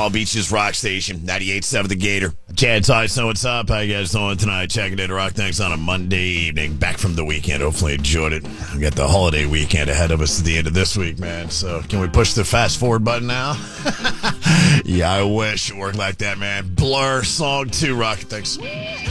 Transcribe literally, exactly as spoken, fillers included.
Palm Beach's rock station, ninety-eight point seven The Gator. Chad Tyson, what's up? How you guys doing tonight? Checking in Rock Things on a Monday evening. Back from the weekend. Hopefully enjoyed it. We got the holiday weekend ahead of us at the end of this week, man. So can we push the fast forward button now? Yeah, I wish it worked like that, man. Blur, song two, Rock Things.